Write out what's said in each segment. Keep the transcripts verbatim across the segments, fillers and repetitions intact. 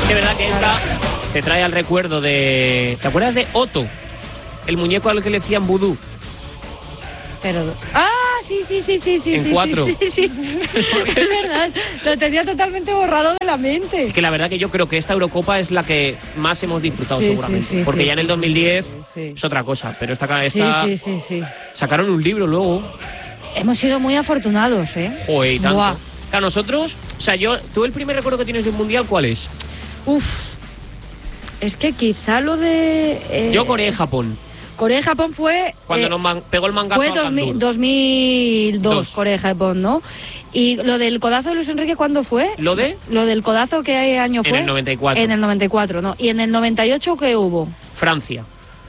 Es verdad que esta te trae al recuerdo de... ¿Te acuerdas de Otto? El muñeco al que le decían vudú. Pero... ¡Ah! Sí, sí, sí, sí, sí. En sí, cuatro. Sí, sí, sí. Es verdad. Lo tenía totalmente borrado de la mente. Es que la verdad que yo creo que esta Eurocopa es la que más hemos disfrutado, sí, seguramente. Sí, sí, porque sí, ya en el sí, dos mil diez sí, sí. es otra cosa. Pero esta, esta... Sí, sí, sí, sí. Sacaron un libro luego. Hemos sido muy afortunados, ¿eh? Joder, y tanto. Buah. O sea, nosotros... O sea, yo... ¿Tú el primer recuerdo que tienes de un mundial cuál es? Uf. Es que quizá lo de... Eh... Yo Corea y Japón. Corea y Japón fue... Cuando eh, nos man- pegó el mangazo Fue al dos mil, Gandur. dos mil dos, Dos. Corea y Japón, ¿no? ¿Y lo del codazo de Luis Enrique cuándo fue? ¿Lo de? Lo del codazo, ¿qué año fue? En el noventa y cuatro. En el noventa y cuatro, ¿no? ¿Y en el noventa y ocho qué hubo? Francia.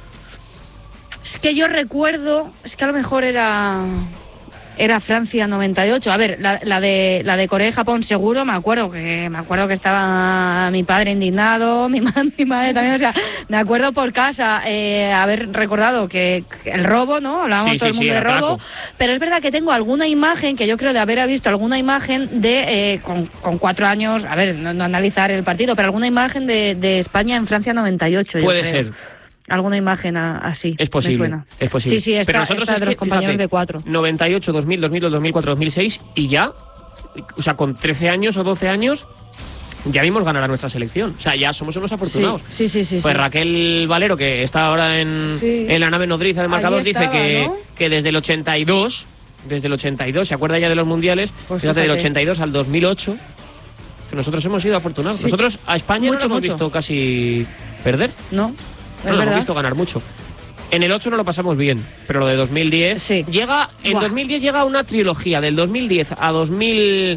Es que yo recuerdo... Es que a lo mejor era... Era Francia noventa y ocho. A ver, la, la de la de Corea y Japón seguro, me acuerdo que me acuerdo que estaba mi padre indignado, mi, ma, mi madre también, o sea, me acuerdo por casa eh, haber recordado que, que el robo, ¿no? Hablábamos Sí, todo sí, el mundo sí, de era robo, traco. pero es verdad que tengo alguna imagen, que yo creo de haber visto alguna imagen de, eh, con, con cuatro años, a ver, no, no analizar el partido, pero alguna imagen de, de España en Francia noventa y ocho, yo Puede creo. ser. Alguna imagen a- así. Es posible. Me suena. Es posible. Sí, sí, esta, Pero nosotros esta es de los que, compañeros fíjate, de cuatro. noventa y ocho, dos mil, dos mil dos, dos mil cuatro, dos mil seis y ya, o sea, con trece años o doce años, ya vimos ganar a nuestra selección. O sea, ya somos unos afortunados. Sí, sí, sí. sí Pues sí. Raquel Valero, que está ahora en, Sí. en la nave nodriza del marcador, Allí dice estaba, que, ¿no? que desde el ochenta y dos, desde el ochenta y dos, ¿se acuerda ya de los mundiales? Pues fíjate, del fíjate. ochenta y dos al dos mil ocho, que nosotros hemos sido afortunados. Sí. Nosotros a España Mucho, no la hemos mucho. visto casi perder, No, no es la hemos verdad. visto ganar mucho. En el ocho no lo pasamos bien, pero lo de dos mil diez Sí. llega, en Buah. dos mil diez llega una trilogía del dos mil diez a dos mil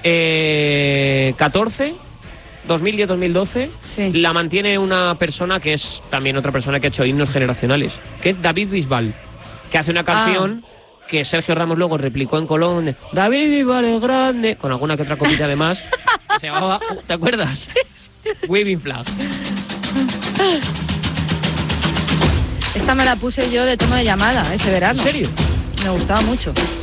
catorce, dos mil diez, dos mil doce, Sí. la mantiene una persona que es también otra persona que ha hecho himnos generacionales, que es David Bisbal, que hace una canción que Sergio Ramos luego replicó en Colón, de, David Bisbal es grande, con alguna que otra copita además, que se llamaba, ¿te acuerdas? Waving Flag. Esta me la puse yo de tono de llamada ese verano. ¿En serio? Me gustaba mucho.